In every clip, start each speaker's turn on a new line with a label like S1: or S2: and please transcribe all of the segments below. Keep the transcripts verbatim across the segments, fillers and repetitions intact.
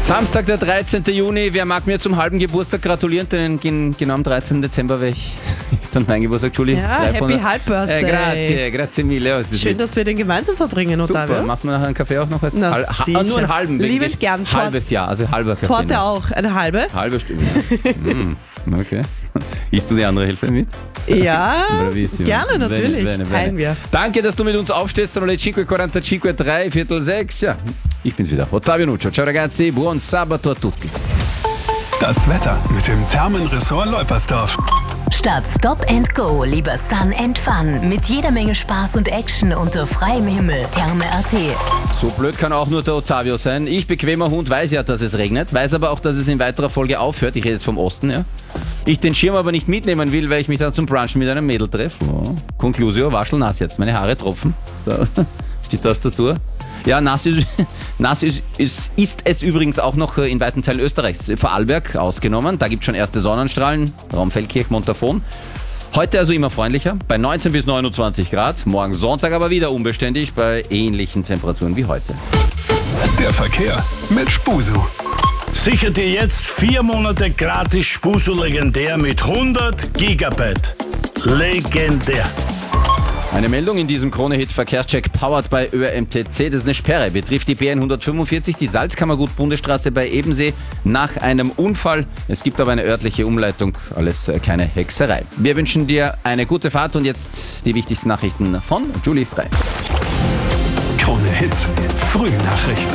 S1: Samstag, der dreizehnten Juni. Wer mag mir zum halben Geburtstag gratulieren? Denn gen- genau am dreizehnten Dezember wäre ich, ist dann mein Geburtstag, Julie.
S2: Ja, happy halb Birthday.
S1: Äh, grazie, grazie mille. Oh,
S2: Schön, dass wir den gemeinsam verbringen, Ottavio.
S1: Super, macht man nachher einen Kaffee auch noch? Als
S2: Na,
S1: Hal- ha-
S2: sicher.
S1: nur einen halben. wegen
S2: Liebend
S1: des-
S2: gern. Tor-
S1: Halbes Jahr, also halber Kaffee.
S2: Torte
S1: noch.
S2: auch, eine halbe?
S1: Halbe Stunde. Ja. mm, okay. Isst du die andere Hälfte mit?
S2: Ja,
S1: Bravissimo.
S2: gerne, natürlich.
S1: Bene, bene, bene.
S2: Teilen wir.
S1: Danke, dass du mit uns aufstehst. Sono le cinque e quarantacinque, drei Viertel sechs. Ja, ich bin's wieder. Ottavio Nuccio. Ciao ragazzi, buon sabato a tutti.
S3: Das Wetter mit dem Thermenressort Leupersdorf.
S4: Statt Stop and Go lieber Sun and Fun. Mit jeder Menge Spaß und Action unter freiem Himmel. Therme Punkt at.
S1: So blöd kann auch nur der Ottavio sein. Ich, bequemer Hund, weiß ja, dass es regnet, weiß aber auch, dass es in weiterer Folge aufhört. Ich rede jetzt vom Osten, ja. Ich den Schirm aber nicht mitnehmen will, weil ich mich dann zum Brunchen mit einem Mädel treffe. Oh. Conclusio, waschelnass jetzt. Meine Haare tropfen. Da, die Tastatur. Ja, nass, ist, nass ist, ist, ist es übrigens auch noch in weiten Teilen Österreichs. Vorarlberg ausgenommen, da gibt es schon erste Sonnenstrahlen, Raum Feldkirch, Montafon. Heute also immer freundlicher, bei neunzehn bis neunundzwanzig Grad. Morgen Sonntag aber wieder unbeständig, bei ähnlichen Temperaturen wie heute.
S3: Der Verkehr mit Spusu.
S5: Sicher dir jetzt vier Monate gratis Spusu legendär mit hundert Gigabyte. Legendär.
S1: Eine Meldung in diesem Krone-Hit-Verkehrscheck powered by Ö R M T C. Das ist eine Sperre, betrifft die B N hundertfünfundvierzig, die Salzkammergut-Bundesstraße bei Ebensee nach einem Unfall. Es gibt aber eine örtliche Umleitung, alles keine Hexerei. Wir wünschen dir eine gute Fahrt und jetzt die wichtigsten Nachrichten von Julie Frey.
S3: Krone Hits, Frühnachrichten.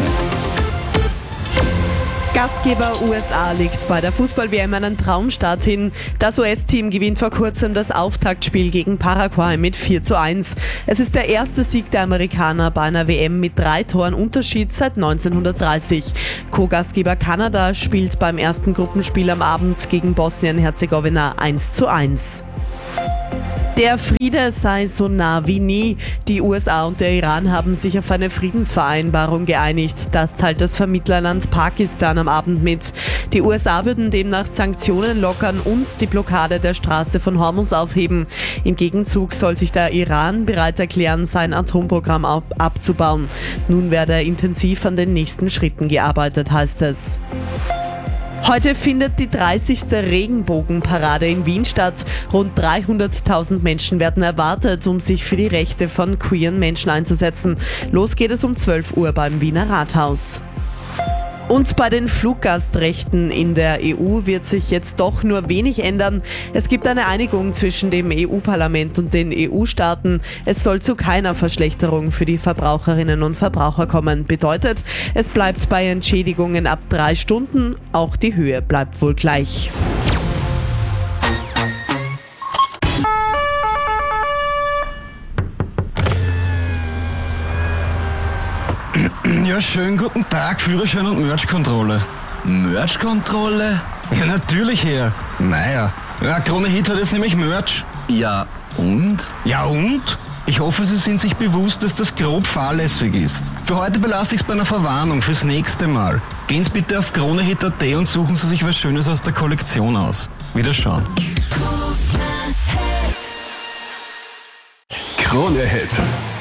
S2: Gastgeber U S A legt bei der Fußball-W M einen Traumstart hin. Das U S-Team gewinnt vor kurzem das Auftaktspiel gegen Paraguay mit vier zu eins. Es ist der erste Sieg der Amerikaner bei einer W M mit drei Toren Unterschied seit neunzehnhundertdreißig. Co-Gastgeber Kanada spielt beim ersten Gruppenspiel am Abend gegen Bosnien-Herzegowina eins zu eins. Der Friede sei so nah wie nie. Die U S A und der Iran haben sich auf eine Friedensvereinbarung geeinigt. Das teilt das Vermittlerland Pakistan am Abend mit. Die U S A würden demnach Sanktionen lockern und die Blockade der Straße von Hormuz aufheben. Im Gegenzug soll sich der Iran bereit erklären, sein Atomprogramm ab- abzubauen. Nun werde intensiv an den nächsten Schritten gearbeitet, heißt es. Heute findet die dreißigste Regenbogenparade in Wien statt. Rund dreihunderttausend Menschen werden erwartet, um sich für die Rechte von queeren Menschen einzusetzen. Los geht es um zwölf Uhr beim Wiener Rathaus. Und bei den Fluggastrechten in der E U wird sich jetzt doch nur wenig ändern. Es gibt eine Einigung zwischen dem E U-Parlament und den E U-Staaten. Es soll zu keiner Verschlechterung für die Verbraucherinnen und Verbraucher kommen. Bedeutet, es bleibt bei Entschädigungen ab drei Stunden. Auch die Höhe bleibt wohl gleich.
S6: Ja, schönen guten Tag, Führerschein und Merch-Kontrolle.
S7: Merch-Kontrolle?
S6: Ja, natürlich, Herr. Naja, ja, Krone Hit hat jetzt nämlich Merch.
S7: Ja, und?
S6: Ja, und? Ich hoffe, Sie sind sich bewusst, dass das grob fahrlässig ist. Für heute belasse ich es bei einer Verwarnung fürs nächste Mal. Gehen Sie bitte auf kronehit punkt at und suchen Sie sich was Schönes aus der Kollektion aus. Wiederschauen.
S3: Krone Hit.